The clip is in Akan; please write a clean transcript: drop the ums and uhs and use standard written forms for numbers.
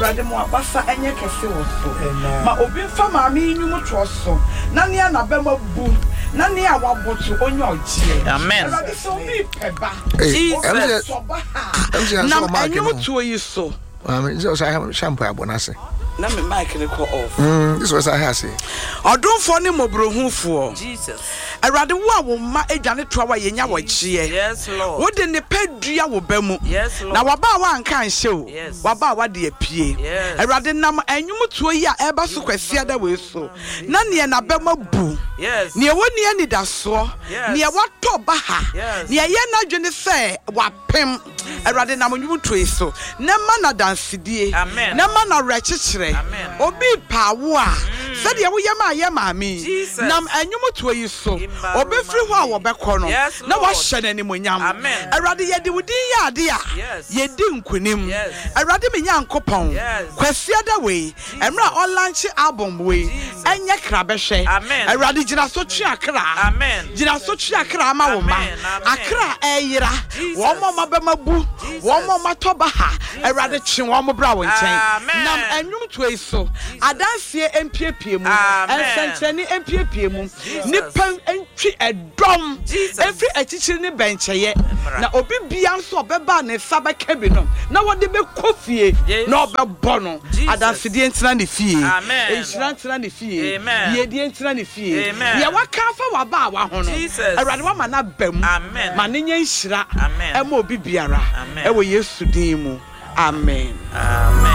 Awurade mo abasa enye kese wo so ma obi fa ma me nyum to so na ne na be mabu na ne a waboto onye ogie amen Awurade so bi peba Jesus na enyum to yi so so I have shampoo abonase na me mic re call off this was I have say odonfo ne mobrohufo Jesus Awurade wo a wo ma edwane to wa yenya wo gie yes Lord wo de ne padua wo ba mu yes Lord na waba wa anka nhye o waba wa de apie Awurade nam enyum to yi a eba so kwase ada we so na ne na ba mabu yes ne woni ani da so ne wato ba ha ne ye na dwene se wapem Awurade nam enyum to yi so na ma na dansidie na ma na rechichere obi pa wo a se de wo yema ayema mi nam enyum to yi so obi free ho a wo bekọ no na wa hye na nimonyam Awurade ye de wudi ya ade a ye di nkunim Awurade me nyankopon kwase ada we emra olanche album we enye kra behwe Awurade gina so twa akra gina so twa akra ma wo ma akra eyira wo mo ma be mabu wo mo ma toba ha Awurade chi wo mo bra wo nchen nam enwum to eso adanse empiepie mu ensencheni empiepie mu nipa entwi edom every achichiri ne bencheye na obi bia nso obeba ne saba kabinom na wode be kofie na obebo no adanse die ntina ne fie enhira ntina ne fie ye die ntina ne fie ye waka fa waba wa ho no Awurade wa ma na bam ma ne nya nhira ema obi biara e wo Yesu din mu amen